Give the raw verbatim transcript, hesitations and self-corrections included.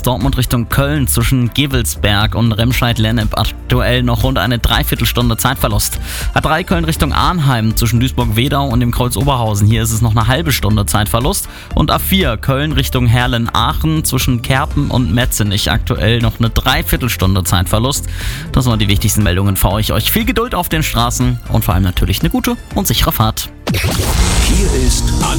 eins Dortmund Richtung Köln zwischen Gevelsberg und Remscheid-Lennep. Aktuell noch rund eine Dreiviertelstunde Zeitverlust. A drei Köln Richtung Arnheim zwischen Duisburg-Wedau und dem Kreuz Oberhausen. Hier ist es noch eine halbe Stunde Zeitverlust. Und A vier Köln Richtung Herlen-Aachen zwischen Kerpen und Metzenich. Aktuell noch eine Dreiviertelstunde Zeitverlust. Das waren die wichtigsten Meldungen für euch. Euch viel Geduld auf den Straßen und vor allem natürlich eine gute und sichere Fahrt. Hier ist